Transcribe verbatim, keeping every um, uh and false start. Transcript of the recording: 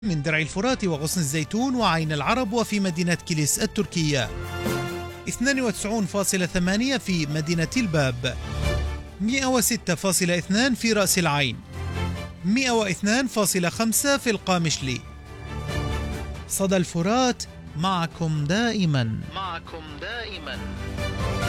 من درع الفرات وغصن الزيتون وعين العرب وفي مدينة كيليس التركية، اثنين وتسعين فاصلة ثمانية في مدينة الباب، مئة وستة فاصلة اثنين في رأس العين، مئة واثنين فاصلة خمسة في القامشلي. صدى الفرات، معكم دائما. معكم دائما.